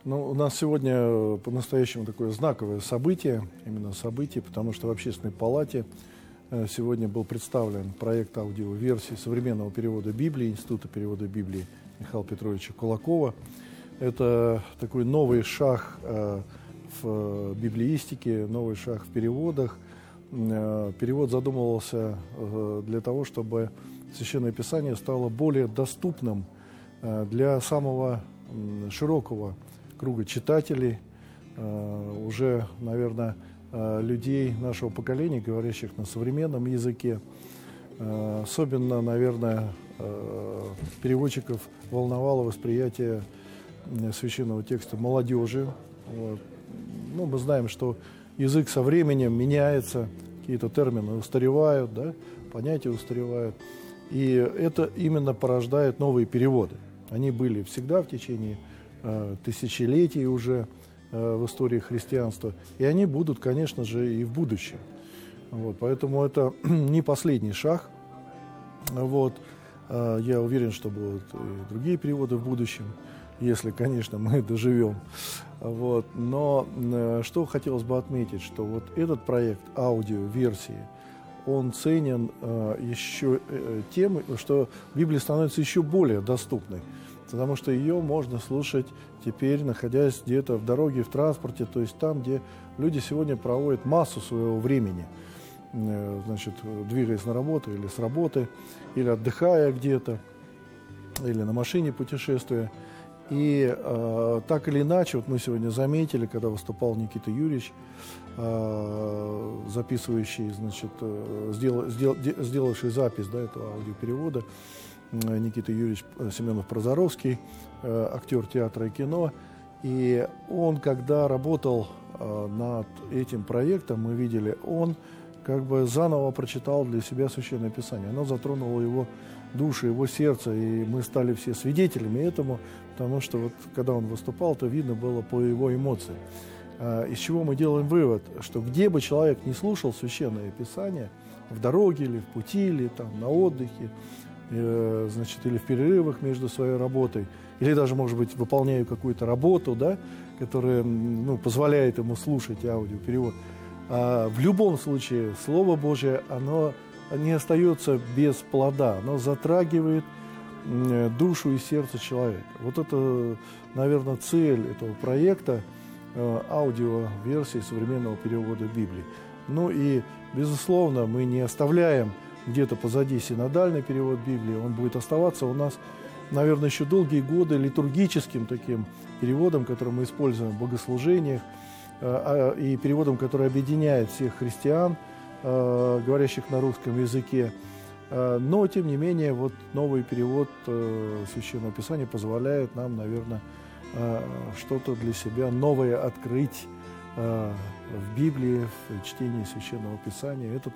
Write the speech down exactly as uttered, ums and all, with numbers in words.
Ну, у нас сегодня по-настоящему такое знаковое событие, именно событие, потому что в Общественной палате сегодня был представлен проект аудиоверсии современного перевода Библии Института перевода Библии Михаила Петровича Кулакова. Это такой новый шаг в библеистике, новый шаг в переводах. Перевод задумывался для того, чтобы Священное Писание стало более доступным для самого широкого круга читателей, уже, наверное, людей нашего поколения, говорящих на современном языке. Особенно, наверное, переводчиков волновало восприятие священного текста молодежи. Вот. Ну, мы знаем, что язык со временем меняется, какие-то термины устаревают, да, понятия устаревают. И это именно порождает новые переводы. Они были всегда в течение э, тысячелетий уже э, в истории христианства. И они будут, конечно же, и в будущем. Вот, поэтому это не последний шаг. Вот. Э, я уверен, что будут и другие переводы в будущем, если, конечно, мы доживем. Вот. Но э, что хотелось бы отметить, что вот этот проект аудиоверсии, он ценен э, еще э, тем, что Библия становится еще более доступной, потому что ее можно слушать теперь, находясь где-то в дороге, в транспорте, то есть там, где люди сегодня проводят массу своего времени, э, значит, двигаясь на работу или с работы, или отдыхая где-то, или на машине путешествуя. И э, так или иначе, вот мы сегодня заметили, когда выступал Никита Юрьевич, э, записывающий, значит, э, сделал, сделал, сделавший запись, да, этого аудиоперевода, э, Никита Юрьевич Семенов-Прозоровский, э, актер театра и кино. И он, когда работал э, над этим проектом, мы видели, он как бы заново прочитал для себя Священное Писание. Оно затронуло его душу, его сердце, и мы стали все свидетелями этому, потому что вот когда он выступал, то видно было по его эмоциям. А, из чего мы делаем вывод, что где бы человек не слушал Священное Писание, в дороге или в пути, или там на отдыхе, э, значит, или в перерывах между своей работой, или даже, может быть, выполняя какую-то работу, да, которая, ну, позволяет ему слушать аудиоперевод, а, в любом случае Слово Божие, оно не остается без плода, оно затрагивает душу и сердце человека. Вот это, наверное, цель этого проекта э, аудиоверсии современного перевода Библии. Ну и, безусловно, мы не оставляем где-то позади синодальный перевод Библии, он будет оставаться у нас, наверное, еще долгие годы литургическим таким переводом, который мы используем в богослужениях, э, и переводом, который объединяет всех христиан, говорящих на русском языке. Но, тем не менее, вот новый перевод Священного Писания позволяет нам, наверное, что-то для себя новое открыть в Библии, в чтении Священного Писания. Это